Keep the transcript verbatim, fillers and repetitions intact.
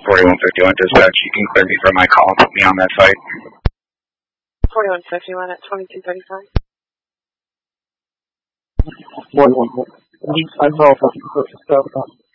forty-one fifty-one dispatch. You can clear me for my call and put me on that site. forty-one fifty-one at twenty-two thirty-five. forty-one fifty-one. I know if I can put the stuff on.